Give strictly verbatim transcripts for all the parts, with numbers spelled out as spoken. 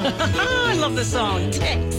I love the song. Tex.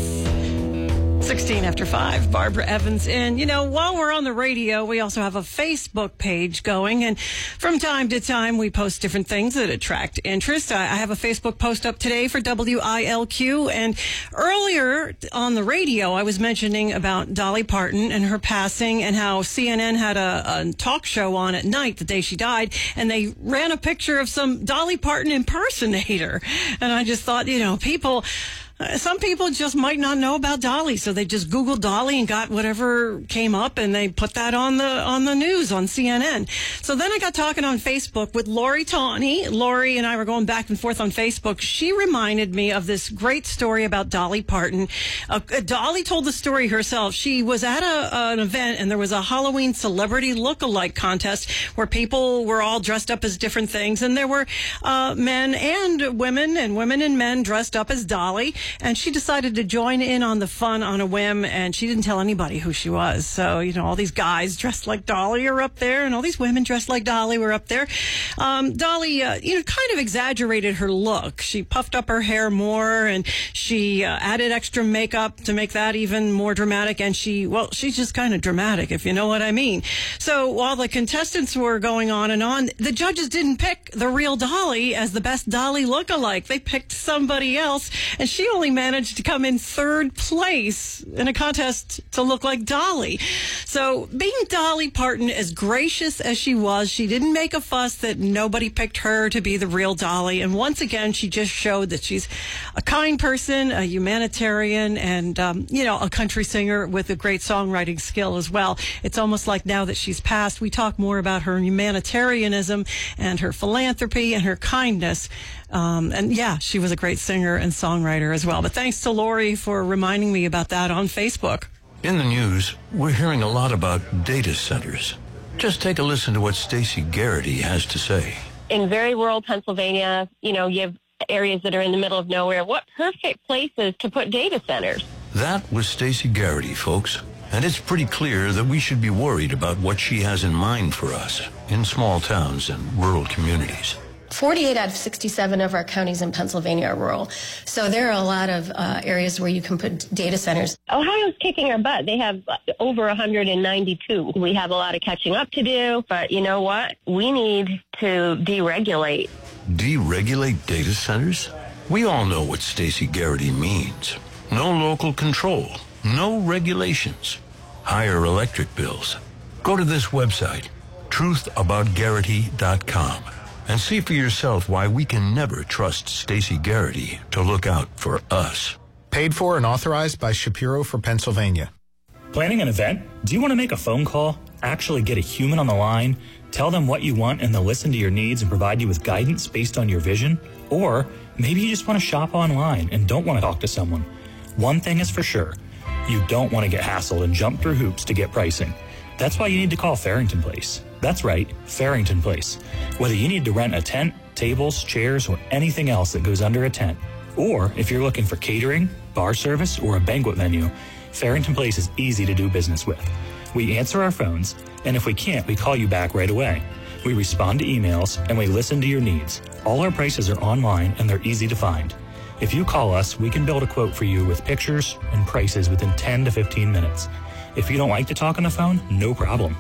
sixteen after five, Barbara Evans. And, you know, while we're on the radio, we also have a Facebook page going. And from time to time, we post different things that attract interest. I, I have a Facebook post up today for W I L Q. And earlier on the radio, I was mentioning about Dolly Parton and her passing and how C N N had a, a talk show on at night the day she died. And they ran a picture of some Dolly Parton impersonator. And I just thought, you know, people... Some people just might not know about Dolly, so they just Googled Dolly and got whatever came up, and they put that on the on the news on C N N. So then I got talking on Facebook with Lori Tawney. Lori and I were going back and forth on Facebook. She reminded me of this great story about Dolly Parton. Uh, Dolly told the story herself. She was at a, an event, and there was a Halloween celebrity look-alike contest where people were all dressed up as different things, and there were uh, men and women, and women and men dressed up as Dolly. And she decided to join in on the fun on a whim, and she didn't tell anybody who she was. So, you know, all these guys dressed like Dolly are up there, and all these women dressed like Dolly were up there. Um, Dolly, uh, you know, kind of exaggerated her look. She puffed up her hair more, and she uh, added extra makeup to make that even more dramatic. And she, well, she's just kind of dramatic, if you know what I mean. So while the contestants were going on and on, the judges didn't pick the real Dolly as the best Dolly look-alike. They picked somebody else, and she only managed to come in third place in a contest to look like Dolly. So being Dolly Parton, as gracious as she was, she didn't make a fuss that nobody picked her to be the real Dolly. And once again, she just showed that she's a kind person, a humanitarian, and, um, you know, a country singer with a great songwriting skill as well. It's almost like now that she's passed, we talk more about her humanitarianism and her philanthropy and her kindness. Um, and yeah, she was a great singer and songwriter as well. But thanks to Lori for reminding me about that on Facebook. In the news, we're hearing a lot about data centers. Just take a listen to what Stacey Garrity has to say. In very rural Pennsylvania, you know, you have areas that are in the middle of nowhere. What perfect places to put data centers? That was Stacey Garrity, folks. And it's pretty clear that we should be worried about what she has in mind for us in small towns and rural communities. forty-eight out of sixty-seven of our counties in Pennsylvania are rural. So there are a lot of uh, areas where you can put data centers. Ohio's kicking our butt. They have over one hundred ninety-two. We have a lot of catching up to do, but you know what? We need to deregulate. Deregulate data centers? We all know what Stacey Garrity means. No local control, no regulations, higher electric bills. Go to this website, truth about garrity dot com. And see for yourself why we can never trust Stacey Garrity to look out for us. Paid for and authorized by Shapiro for Pennsylvania. Planning an event? Do you want to make a phone call? Actually get a human on the line? Tell them what you want and they'll listen to your needs and provide you with guidance based on your vision? Or maybe you just want to shop online and don't want to talk to someone. One thing is for sure. You don't want to get hassled and jump through hoops to get pricing. That's why you need to call Farrington Place. That's right, Farrington Place. Whether you need to rent a tent, tables, chairs, or anything else that goes under a tent, or if you're looking for catering, bar service, or a banquet venue, Farrington Place is easy to do business with. We answer our phones, and if we can't, we call you back right away. We respond to emails, and we listen to your needs. All our prices are online, and they're easy to find. If you call us, we can build a quote for you with pictures and prices within ten to fifteen minutes. If you don't like to talk on the phone, no problem.